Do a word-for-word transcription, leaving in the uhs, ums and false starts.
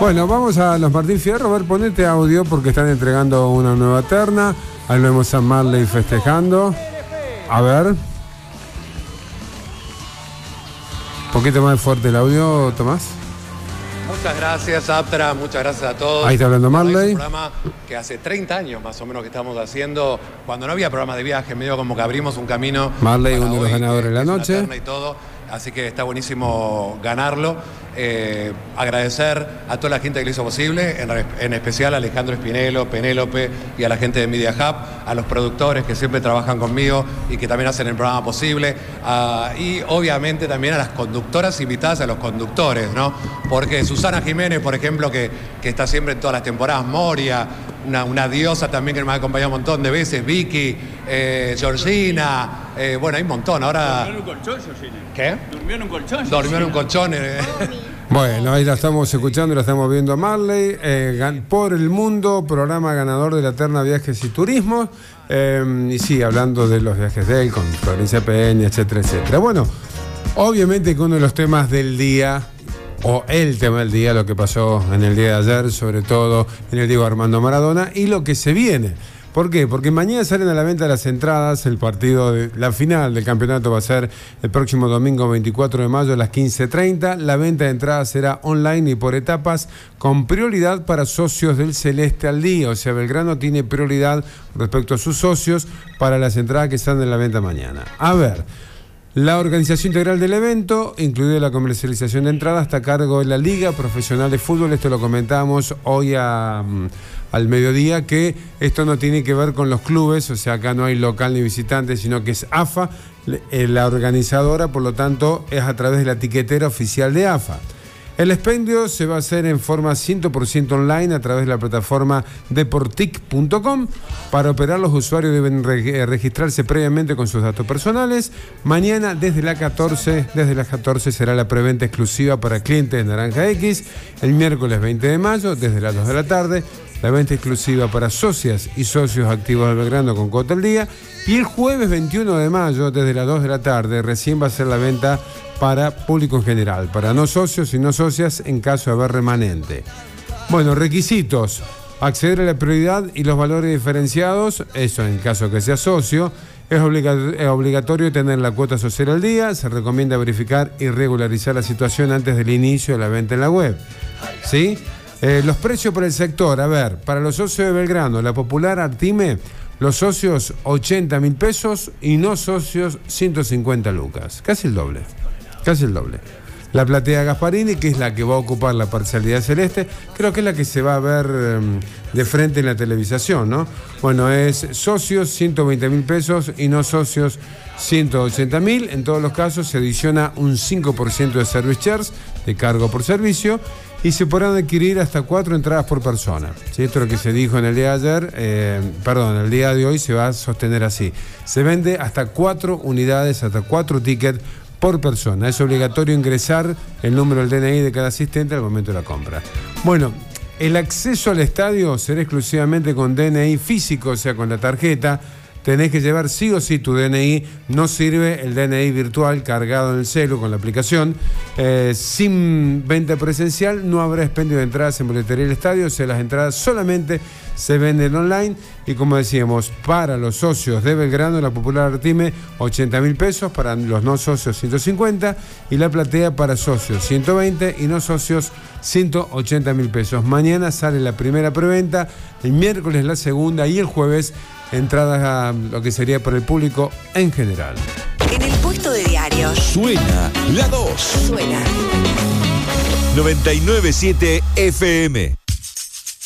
Bueno, vamos a los Martín Fierro. A ver, ponete audio porque están entregando una nueva terna. Ahí lo vemos a Marley festejando. A ver. Un poquito más fuerte el audio, Tomás. Muchas gracias, Aptra, muchas gracias a todos. Ahí está hablando Marley. Es un programa que hace treinta años más o menos que estamos haciendo, cuando no había programa de viaje, medio como que abrimos un camino. Marley, uno de los ganadores de la noche. Y todo, así que está buenísimo ganarlo. Eh, agradecer a toda la gente que lo hizo posible, en, en especial a Alejandro Espinelo, Penélope y a la gente de Media Hub, a los productores que siempre trabajan conmigo y que también hacen el programa posible, uh, y obviamente también a las conductoras invitadas, a los conductores, ¿no? Porque Susana Jiménez, por ejemplo, que, que está siempre en todas las temporadas, Moria, una, una diosa también que me ha acompañado un montón de veces, Vicky, eh, Georgina, eh, bueno, hay un montón. Ahora... ¿Durmió en un colchón, Georgina? ¿Qué? ¿Durmió en un colchón? Durmió en un colchón. Eh. Bueno, ahí la estamos escuchando, la estamos viendo a Marley. Eh, por el mundo, programa ganador de la terna Viajes y Turismos. Eh, y sí, hablando de los viajes de él, con Florencia Peña, etcétera, etcétera. Bueno, obviamente que uno de los temas del día, o el tema del día, lo que pasó en el día de ayer, sobre todo en el Diego Armando Maradona, y lo que se viene. ¿Por qué? Porque mañana salen a la venta las entradas. El partido, de la final del campeonato va a ser el próximo domingo veinticuatro de mayo a las quince treinta. La venta de entradas será online y por etapas, con prioridad para socios del Celeste al día. O sea, Belgrano tiene prioridad respecto a sus socios para las entradas que están en la venta mañana. A ver, la organización integral del evento, incluida la comercialización de entradas, está a cargo de la Liga Profesional de Fútbol. Esto lo comentamos hoy a... al mediodía, que esto no tiene que ver con los clubes, o sea, acá no hay local ni visitante, sino que es A F A, la organizadora, por lo tanto, es a través de la etiquetera oficial de A F A. El expendio se va a hacer en forma cien por ciento online a través de la plataforma deportic punto com. Para operar, los usuarios deben re- registrarse previamente con sus datos personales. Mañana, desde las catorce, desde las catorce será la preventa exclusiva para clientes de Naranja X. El miércoles veinte de mayo, desde las dos de la tarde, la venta exclusiva para socias y socios activos del Belgrano con cuota al día. Y el jueves veintiuno de mayo, desde las dos de la tarde, recién va a ser la venta para público en general, para no socios y no socias en caso de haber remanente. Bueno, requisitos: acceder a la prioridad y los valores diferenciados, eso en caso que sea socio. Es, obliga- es obligatorio tener la cuota social al día. Se recomienda verificar y regularizar la situación antes del inicio de la venta en la web. ¿Sí? Eh, los precios para el sector, a ver, para los socios de Belgrano, la popular Artime, los socios ochenta mil pesos y no socios ciento cincuenta lucas, casi el doble, casi el doble. La platea Gasparini, que es la que va a ocupar la parcialidad celeste, creo que es la que se va a ver eh, de frente en la televisación, ¿no? Bueno, es socios ciento veinte mil pesos y no socios ciento ochenta mil. En todos los casos se adiciona un cinco por ciento de service charge, de cargo por servicio, y se podrán adquirir hasta cuatro entradas por persona. ¿Sí? Esto es lo que se dijo en el día de ayer, eh, perdón, el día de hoy se va a sostener así. Se vende hasta cuatro unidades, hasta cuatro tickets por persona. Es obligatorio ingresar el número del D N I de cada asistente al momento de la compra. Bueno, el acceso al estadio será exclusivamente con D N I físico, o sea, con la tarjeta. Tenés que llevar sí o sí tu D N I, no sirve el D N I virtual cargado en el celu con la aplicación. Eh, sin venta presencial no habrá expendio de entradas en boletería del estadio, o sea, las entradas solamente se venden online. Y como decíamos, para los socios de Belgrano, la popular Artime, ochenta mil pesos, para los no socios ciento cincuenta, y la platea para socios ciento veinte y no socios ciento ochenta mil pesos. Mañana sale la primera preventa, el miércoles la segunda y el jueves entradas a lo que sería para el público en general. En el puesto de diarios. Suena la dos. Suena noventa y nueve punto siete F M.